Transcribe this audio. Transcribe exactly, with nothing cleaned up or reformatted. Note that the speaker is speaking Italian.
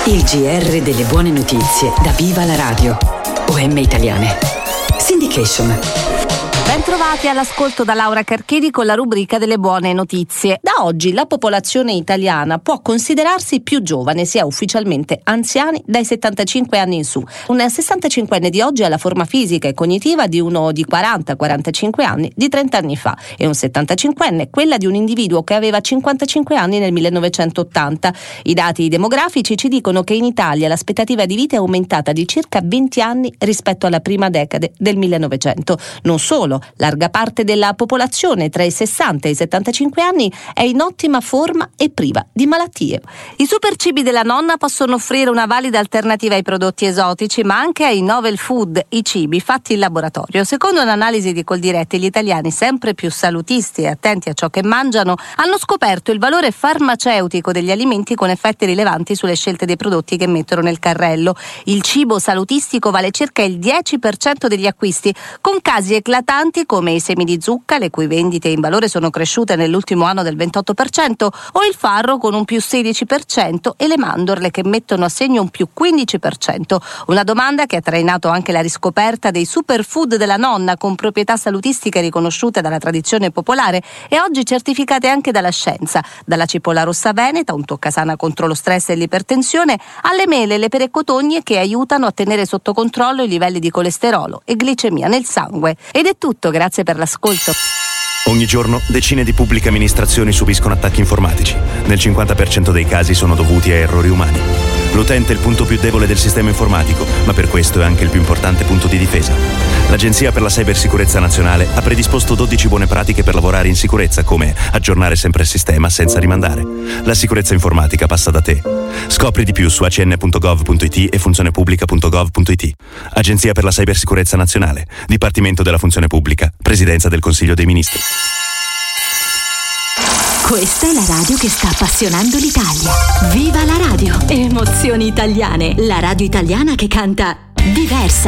Il G R delle buone notizie da Viva la Radio. O M Italiane. Syndication. Bentrovati all'ascolto da Laura Carchedi con la rubrica delle buone notizie. Da oggi la popolazione italiana può considerarsi più giovane, sia ufficialmente anziani dai settantacinque anni in su. Un sessantacinquenne di oggi ha la forma fisica e cognitiva di uno di quaranta quarantacinque anni di trenta anni fa e un settantacinquenne quella di un individuo che aveva cinquantacinque anni nel millenovecentottanta. I dati demografici ci dicono che in Italia l'aspettativa di vita è aumentata di circa venti anni rispetto alla prima decade del millenovecento. Non solo, larga parte della popolazione tra i sessanta e i settantacinque anni è in ottima forma e priva di malattie. I supercibi della nonna possono offrire una valida alternativa ai prodotti esotici, ma anche ai novel food, i cibi fatti in laboratorio. Secondo un'analisi di Coldiretti, gli italiani, sempre più salutisti e attenti a ciò che mangiano, hanno scoperto il valore farmaceutico degli alimenti con effetti rilevanti sulle scelte dei prodotti che mettono nel carrello. Il cibo salutistico vale circa il dieci per cento degli acquisti, con casi eclatanti come i semi di zucca, le cui vendite in valore sono cresciute nell'ultimo anno del ventotto per cento, o il farro con un più sedici per cento e le mandorle che mettono a segno un più quindici per cento. Una domanda che ha trainato anche la riscoperta dei superfood della nonna, con proprietà salutistiche riconosciute dalla tradizione popolare e oggi certificate anche dalla scienza, dalla cipolla rossa veneta, un toccasana contro lo stress e l'ipertensione, alle mele e le pere cotogne che aiutano a tenere sotto controllo i livelli di colesterolo e glicemia nel sangue. Ed è tutto. Grazie per l'ascolto. Ogni giorno decine di pubbliche amministrazioni subiscono attacchi informatici. Nel cinquanta per cento dei casi sono dovuti a errori umani. L'utente è il punto più debole del sistema informatico, ma per questo è anche il più importante punto di difesa. L'Agenzia per la Cybersicurezza Nazionale ha predisposto dodici buone pratiche per lavorare in sicurezza, come aggiornare sempre il sistema senza rimandare. La sicurezza informatica passa da te. Scopri di più su a c n punto gov punto i t e funzionepubblica punto gov punto i t. Agenzia per la Cybersicurezza Nazionale, Dipartimento della Funzione Pubblica, Presidenza del Consiglio dei Ministri. Questa è la radio che sta appassionando l'Italia. Viva la radio! Emozioni italiane. La radio italiana che canta diversa.